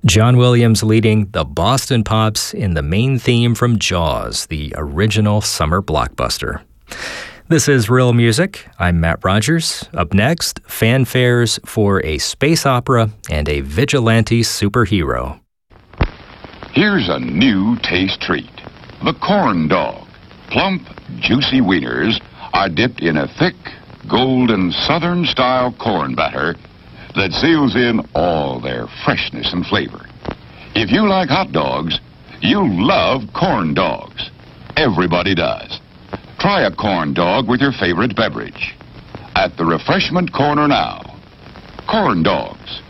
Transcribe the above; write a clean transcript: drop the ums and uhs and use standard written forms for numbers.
John Williams leading the Boston Pops in the main theme from Jaws, the original summer blockbuster. This is Real Music. I'm Matt Rogers. Up next, fanfares for a space opera and a vigilante superhero. Here's a new taste treat. The corn dog. Plump, juicy wieners are dipped in a thick, golden Southern-style corn batter that seals in all their freshness and flavor. If you like hot dogs, you'll love corn dogs. Everybody does. Try a corn dog with your favorite beverage. At the refreshment corner now. Corn dogs.